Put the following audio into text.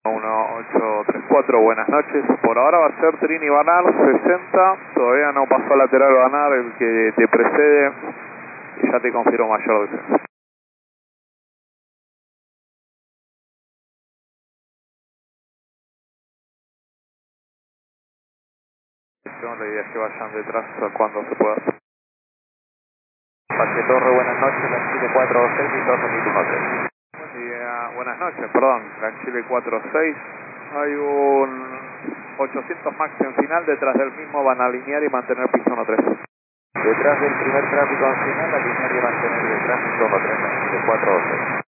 1834, buenas noches. Por ahora va a ser Trini Banar 60, todavía no pasó lateral Banar, el que te precede, y ya te confirmo mayor descenso. La idea es que vayan detrás cuando se pueda. Parque Torre, buenas noches, la Chile 46 y Torre 1013. Buenas noches, perdón, Chile 46. Hay un 800 max en final, detrás del mismo van a alinear y mantener piso 13. Detrás del primer tráfico en final, alinear y mantener el tráfico 13, la Chile 46.